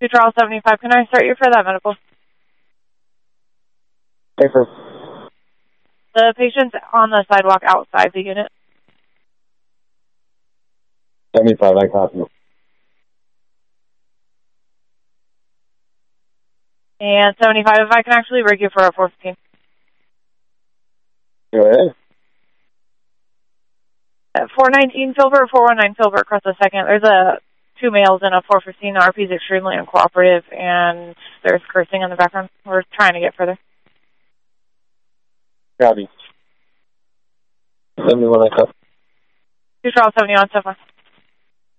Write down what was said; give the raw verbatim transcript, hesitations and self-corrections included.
two Charles seventy-five, can I start you for that medical? Paper. The patient's on the sidewalk outside the unit. seventy-five, I copy. And seventy-five, if I can actually rig you for a four fifteen. Go ahead. At four nineteen Filbert, four one nine Filbert, across the second. There's a two males in a four fifteen. The R P is extremely uncooperative, and there's cursing in the background. We're trying to get further. Copy. seventy-one, I copy. two Charles seventy-one, so far.